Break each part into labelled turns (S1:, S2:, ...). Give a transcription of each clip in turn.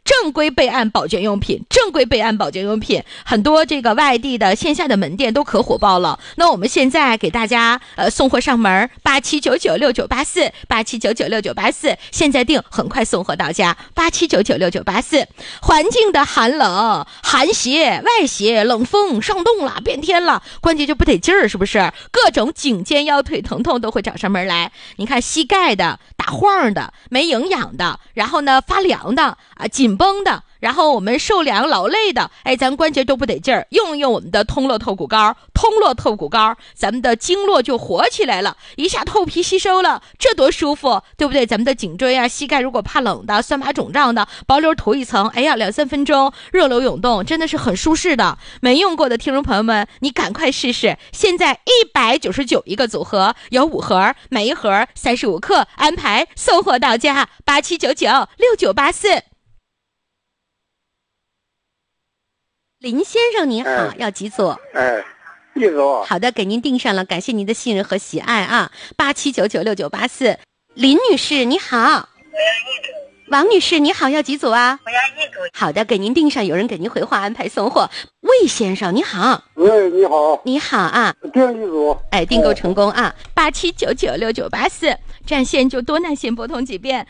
S1: 正规备案保健用品，很多这个外地的线下的门店都可火爆了。那我们现在给大家送货上门，87996984，87996984，现在订，很快送货到家，87996984。环境的寒冷、寒邪、外邪、冷风、上冻了，变天了，关节就不得劲儿，是不是？各种颈肩腰腿疼痛都会找上门来。你看膝盖的、打晃的、没营养的，然后呢发凉的啊、紧绷的，然后我们受凉劳累的，咱关节都不得劲儿，用一用我们的通络透骨膏，咱们的经络就活起来了，一下透皮吸收了，这多舒服，对不对？咱们的颈椎啊、膝盖如果怕冷的、酸麻肿胀的，薄流涂一层，2-3分钟热流涌动，真的是很舒适的。没用过的听众朋友们，你赶快试试，现在199一个组合，有5盒，每一盒35克，安排送货到家，87996984。林先生您好，要几组？
S2: 一组。
S1: 好的，给您订上了，感谢您的信任和喜爱啊，87996984。林女士你好。
S3: 我要一组。
S1: 王女士你好，要几组啊？
S3: 我要一组。
S1: 好的，给您订上，有人给您回话安排送货。魏先生你好。
S2: 喂，你好。
S1: 你好啊。
S2: 订一组。
S1: 订购成功啊，87996984，占线就多难先拨通几遍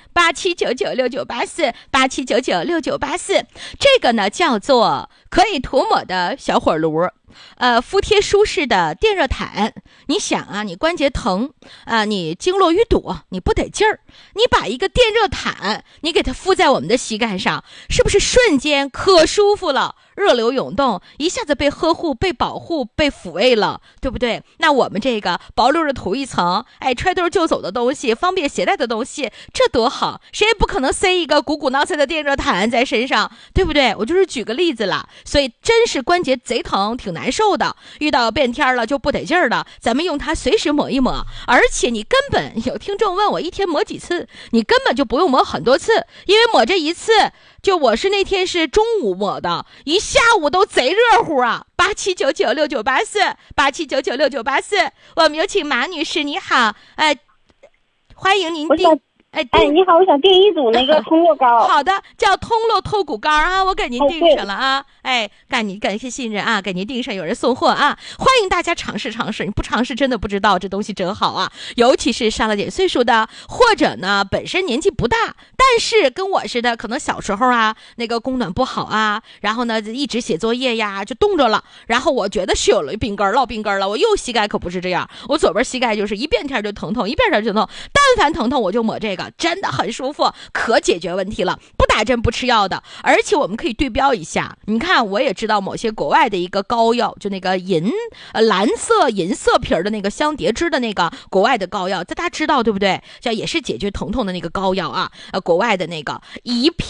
S1: ，87996984，87996984。这个呢叫做可以涂抹的小火炉。敷贴舒适的电热毯，你想啊，你关节疼啊，你经络淤堵，你不得劲儿，你把一个电热毯，你给它敷在我们的膝盖上，是不是瞬间可舒服了？热流涌动，一下子被呵护、被保护、被抚慰了，对不对？那我们这个薄溜的涂一层，揣兜就走的东西，方便携带的东西，这多好！谁也不可能塞一个鼓鼓囊塞的电热毯在身上，对不对？我就是举个例子了，所以真是关节贼疼，挺难受的。遇到变天了就不得劲儿了，咱们用它随时抹一抹，而且你根本有听众问我一天抹几次，你根本就不用抹很多次，因为抹这一次。就我是那天是中午抹的，一下午都贼热乎啊！87996984，87996984，我们有请马女士，你好，欢迎您订。
S3: 你好，我想订一组那个通络膏。
S1: 好的，叫通络透骨膏啊，我给您订上了啊。感谢信任啊，给您订上，有人送货啊，欢迎大家尝试尝试，你不尝试真的不知道这东西真好啊。尤其是上了点岁数的，或者呢本身年纪不大，但是跟我似的，可能小时候啊那个供暖不好啊，然后呢一直写作业呀就冻着了，然后我觉得是有了病根落病根了，我右膝盖可不是这样，我左边膝盖就是一变天就疼痛，一变天就疼，但凡疼痛我就抹这个。真的很舒服，可解决问题了，不打针不吃药的。而且我们可以对标一下，你看我也知道某些国外的一个膏药，就那个蓝色银色皮的那个香蝶汁的那个国外的膏药，大家知道对不对？这也是解决疼痛的那个膏药啊，国外的那个一片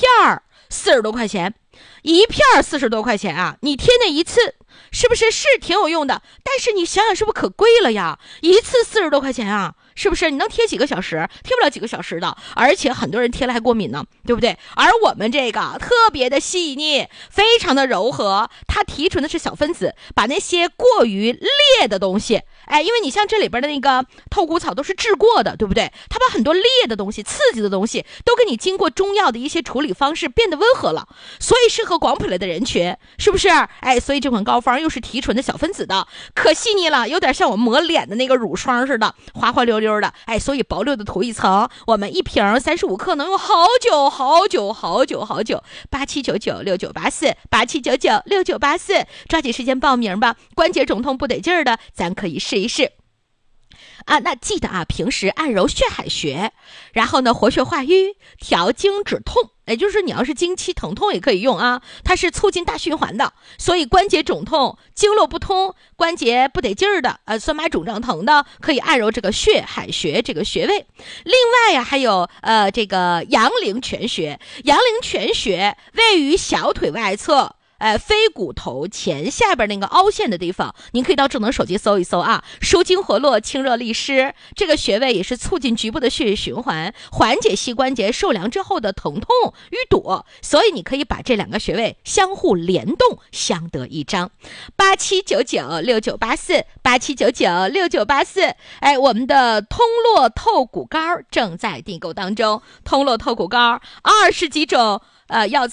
S1: 40多块钱，一片40多块钱啊，你贴那一次是不是挺有用的？但是你想想是不是可贵了呀？一次40多块钱啊，是不是？你能贴几个小时？贴不了几个小时的，而且很多人贴了还过敏呢，对不对？而我们这个特别的细腻，非常的柔和，它提纯的是小分子，把那些过于烈的东西，因为你像这里边的那个透骨草都是治过的，对不对？它把很多烈的东西、刺激的东西都给你经过中药的一些处理方式变得温和了，所以适合广谱类的人群，是不是？所以这款膏方又是提纯的小分子的，可细腻了，有点像我抹脸的那个乳霜似的，滑滑溜溜的，所以薄溜的涂一层，我们一瓶35克能用好久好久好久好久。87996984，87996984，抓紧时间报名吧，关节肿痛不得劲儿的，咱可以试一试。那记得啊，平时按揉血海穴，然后呢活血化瘀，调经止痛，也就是你要是经期疼痛也可以用啊，它是促进大循环的，所以关节肿痛、经络不通、关节不得劲儿的，酸麻肿胀疼的，可以按揉这个血海穴这个穴位。另外呀，还有这个阳陵泉穴，阳陵泉穴位于小腿外侧。非骨头前下边那个凹陷的地方，您可以到智能手机搜一搜啊，舒筋活络、清热利湿，这个穴位也是促进局部的血液循环，缓解膝关节受凉之后的疼痛淤堵，所以你可以把这两个穴位相互联动，相得益彰。87996984，87996984，我们的通络透骨膏正在订购当中，通络透骨膏20几种药材。